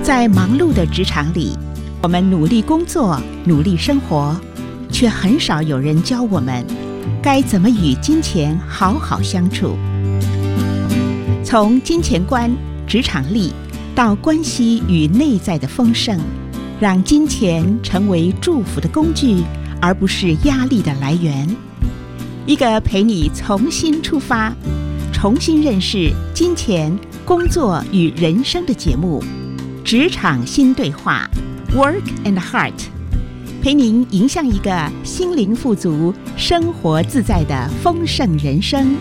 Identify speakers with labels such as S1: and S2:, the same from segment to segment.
S1: 在忙碌的职场里，我们努力工作，努力生活，却很少有人教我们该怎么与金钱好好相处。从金钱观、职场力到关系与内在的丰盛，让金钱成为祝福的工具，而不是压力的来源。一个陪你重新出发，重新认识金钱、工作与人生的节目《职场新对话》Work and Heart， 陪您迎向一个心灵富足、生活自在的丰盛人生。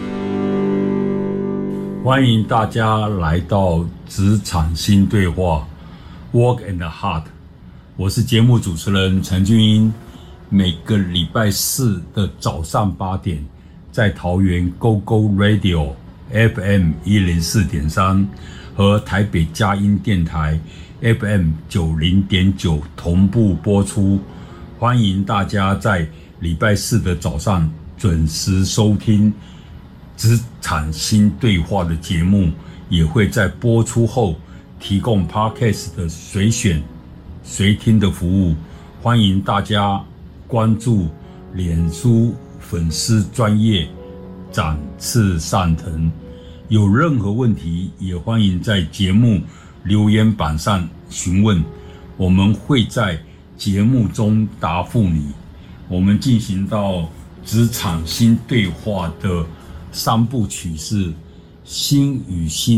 S2: 欢迎大家来到职场新对话 Work and Heart， 我是节目主持人陈俊英。每个礼拜四的早上8点，在桃园 GoGo Radio FM 104.3和台北佳音电台 FM 90.9同步播出。欢迎大家在礼拜四的早上准时收听职场新对话的节目，也会在播出后提供 Podcast 的随选随听的服务。欢迎大家关注脸书粉丝专页展翅上腾，有任何问题也欢迎在节目留言板上询问，我们会在节目中答复你。我们进行到职场新对话的3部曲是心与心